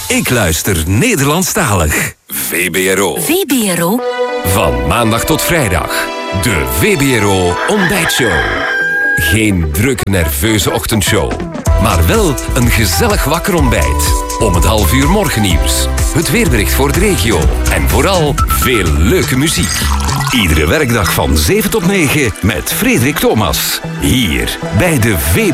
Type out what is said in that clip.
Ik luister Nederlandstalig. VBRO. VBRO. Van maandag tot vrijdag. De VBRO Ontbijtshow. Geen drukke, nerveuze ochtendshow. Maar wel een gezellig wakker ontbijt. Om het 12:30 morgennieuws. Het weerbericht voor de regio. En vooral veel leuke muziek. Iedere werkdag van 7 tot 9 met Frederik Thomas. Hier bij de VBRO.